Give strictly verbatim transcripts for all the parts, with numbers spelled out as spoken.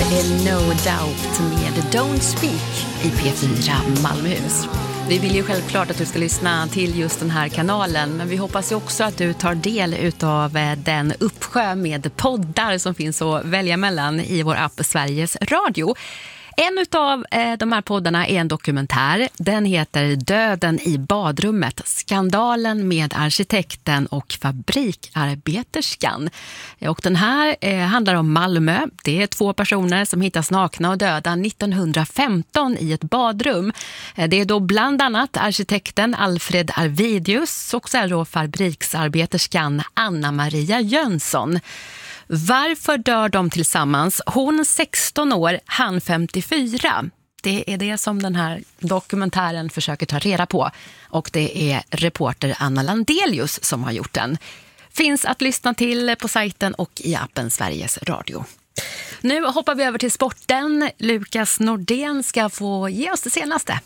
är No Doubt med Don't Speak i P fyra Malmöhus. Vi vill ju självklart att du ska lyssna till just den här kanalen, men vi hoppas ju också att du tar del av den uppsjö med poddar som finns att välja mellan i vår app Sveriges Radio. En av eh, de här poddarna är en dokumentär. Den heter Döden i badrummet. Skandalen med arkitekten och fabrikarbeterskan. Och den här eh, handlar om Malmö. Det är två personer som hittas nakna och döda nittonhundrafemton i ett badrum. Eh, det är då bland annat arkitekten Alfred Arvidius och så är då fabriksarbeterskan Anna-Maria Jönsson. Varför dör de tillsammans? Hon sexton år, han femtiofyra. Det är det som den här dokumentären försöker ta reda på. Och det är reporter Anna Landelius som har gjort den. Finns att lyssna till på sajten och i appen Sveriges Radio. Nu hoppar vi över till sporten. Lukas Nordén ska få ge oss det senaste.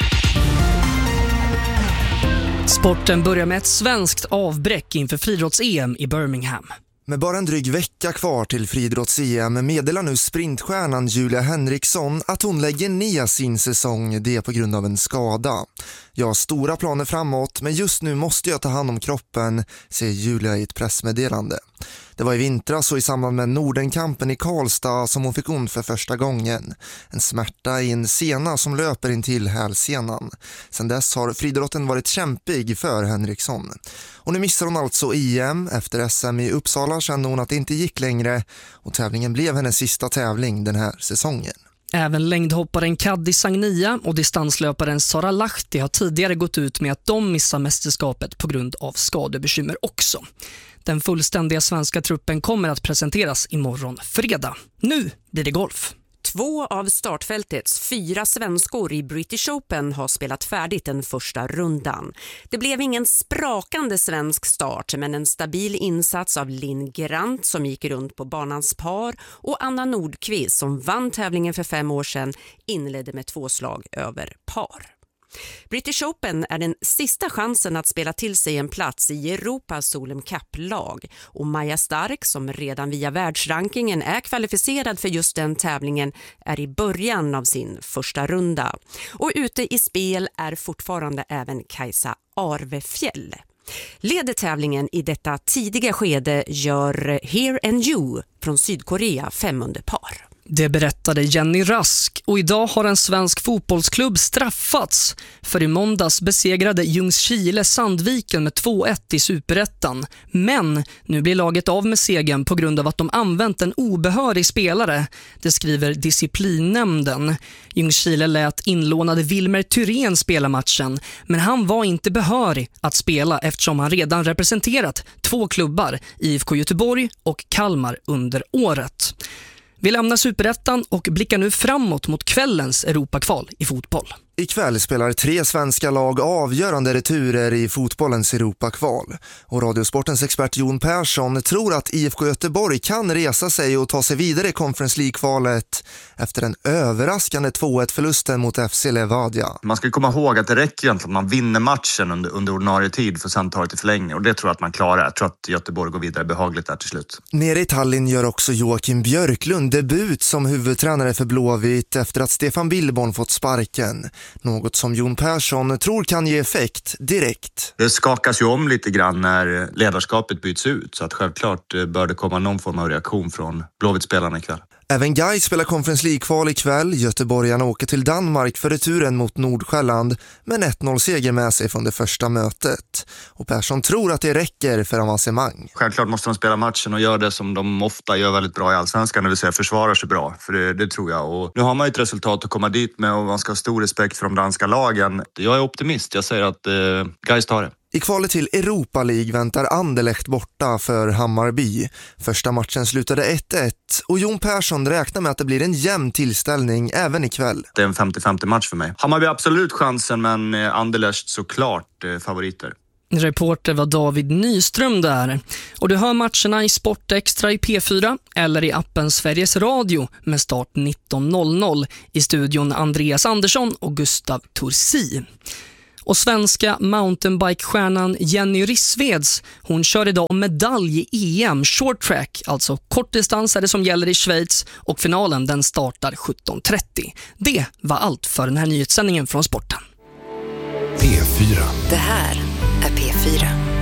Sporten börjar med ett svenskt avbräck inför friidrotts-E M i Birmingham. Med bara en dryg vecka kvar till friidrotts-E M meddelar nu sprintstjärnan Julia Henriksson att hon lägger ner sin säsong, det på grund av en skada. Jag har stora planer framåt, men just nu måste jag ta hand om kroppen, säger Julia i ett pressmeddelande. Det var i vintras och i samband med Nordenkampen i Karlstad som hon fick ont för första gången. En smärta i en sena som löper in till hälsenan. Sedan dess har friidrotten varit kämpig för Henriksson. Och nu missar hon alltså E M. Efter S M i Uppsala kände hon att det inte gick längre och tävlingen blev hennes sista tävling den här säsongen. Även längdhopparen Kaddi Sagnia och distanslöparen Sara Lahti har tidigare gått ut med att de missar mästerskapet på grund av skadebekymmer också. Den fullständiga svenska truppen kommer att presenteras imorgon fredag. Nu blir det golf. Två av startfältets fyra svenskor i British Open har spelat färdigt den första rundan. Det blev ingen sprakande svensk start, men en stabil insats av Linn Grant som gick runt på banans par och Anna Nordqvist som vann tävlingen för fem år sedan inledde med två slag över par. British Open är den sista chansen att spela till sig en plats i Europas Solheim Cup-lag och Maja Stark, som redan via världsrankingen är kvalificerad för just den tävlingen, är i början av sin första runda. Och ute i spel är fortfarande även Kajsa Arvefjäll. Leder tävlingen i detta tidiga skede gör Here and You från Sydkorea fem under par. Det berättade Jenny Rask och idag har en svensk fotbollsklubb straffats för i måndags besegrade Ljungskile Sandviken med två ett i Superettan. Men nu blir laget av med segern på grund av att de använt en obehörig spelare. Det skriver disciplinnämnden. Ljungskile lät inlånade Wilmer Thyrén spela matchen, men han var inte behörig att spela eftersom han redan representerat två klubbar, I F K Göteborg och Kalmar, under året. Vi lämnar Superettan och blickar nu framåt mot kvällens Europakval i fotboll. Ikväll spelar tre svenska lag avgörande returer i fotbollens Europakval. Och Radiosportens expert Jon Persson tror att I F K Göteborg kan resa sig och ta sig vidare i Conference League-kvalet efter en överraskande två ett-förlusten mot F C Levadia. Man ska komma ihåg att det räcker egentligen att man vinner matchen under, under ordinarie tid för sen ta det till förlängning. Och det tror jag att man klarar. Jag tror att Göteborg går vidare behagligt där till slut. Nere i Tallinn gör också Joakim Björklund debut som huvudtränare för Blåvitt efter att Stefan Billborn fått sparken. Något som Jon Persson tror kan ge effekt direkt. Det skakas ju om lite grann när ledarskapet byts ut, så att självklart bör det komma någon form av reaktion från Blåvitt-spelarna ikväll. Även Gais spelar Conference League-kval ikväll. Göteborgarna åker till Danmark för returen mot Nordsjälland med en ett noll-seger med sig från det första mötet. Och Persson tror att det räcker för avancemang. Självklart måste de spela matchen och göra det som de ofta gör väldigt bra i Allsvenskan, det vill säga försvara sig bra. För det, det tror jag. Och nu har man ett resultat att komma dit med och man ska ha stor respekt för de danska lagen. Jag är optimist. Jag säger att eh, Gais tar det. I kvalet till Europa League väntar Anderlecht borta för Hammarby. Första matchen slutade ett ett och Jon Persson räknar med att det blir en jämn tillställning även ikväll. Det är en femtio femtio match för mig. Hammarby absolut chansen, men Anderlecht såklart eh, favoriter. Reporter var David Nyström där. Och du hör matcherna i Sportextra i P fyra eller i appen Sveriges Radio med start nitton noll noll. I studion Andreas Andersson och Gustav Torsi. Och svenska mountainbike-stjärnan Jenny Rissveds, hon kör idag om medalj i E M short track, alltså kortdistans är det som gäller i Schweiz, och finalen den startar sjutton trettio. Det var allt för den här nyhetssändningen från sporten. P fyra. Det här är P fyra.